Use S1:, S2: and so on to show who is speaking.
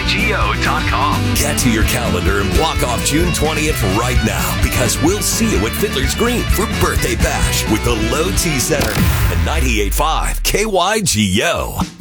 S1: KYGO.com.
S2: Get to your calendar and block off June 20th right now, because we'll see you at Fiddler's Green for Birthday Bash with the Low T Center and 98.5 KYGO.